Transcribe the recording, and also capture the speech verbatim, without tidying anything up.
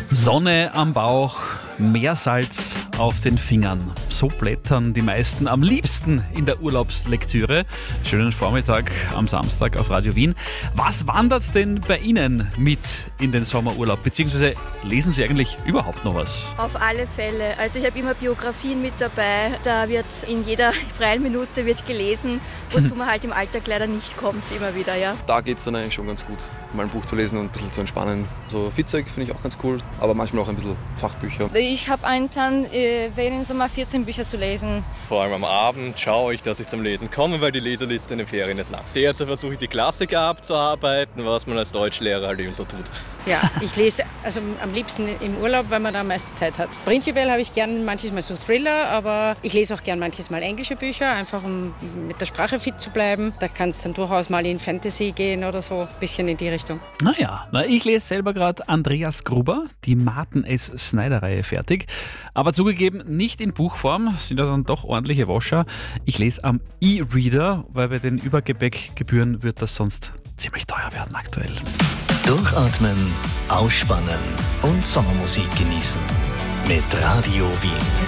Sonne am Bauch, Meersalz auf den Fingern. So blättern die meisten am liebsten in der Urlaubslektüre. Schönen Vormittag am Samstag auf Radio Wien. Was wandert denn bei Ihnen mit in den Sommerurlaub? Beziehungsweise lesen Sie eigentlich überhaupt noch was? Auf alle Fälle. Also ich habe immer Biografien mit dabei. Da wird in jeder freien Minute wird gelesen, wozu man halt im Alltag leider nicht kommt, immer wieder, ja. Da geht es dann eigentlich schon ganz gut, mal ein Buch zu lesen und ein bisschen zu entspannen. So Fitzek finde ich auch ganz cool, aber manchmal auch ein bisschen Fachbücher. Ich habe einen Plan, während Sommer vierzehn Bücher zu lesen. Vor allem am Abend schaue ich, dass ich zum Lesen komme, weil die Leseliste in den Ferien ist lang. Derzeit versuche ich die Klassiker abzuarbeiten, was man als Deutschlehrer halt eben so tut. Ja, ich lese also am liebsten im Urlaub, weil man da am meisten Zeit hat. Prinzipiell habe ich gern manches Mal so Thriller, aber ich lese auch gern manches Mal englische Bücher, einfach um mit der Sprache fit zu bleiben. Da kann es dann durchaus mal in Fantasy gehen oder so, ein bisschen in die Richtung. Naja, ich lese selber gerade Andreas Gruber, die Martin S. Snyder-Reihe fertig. Aber zugegeben, nicht in Buchform, sind ja dann doch ordentliche Wascher. Ich lese am E-Reader, weil bei den Übergepäckgebühren wird das sonst ziemlich teuer werden aktuell. Durchatmen, ausspannen und Sommermusik genießen. Mit Radio Wien.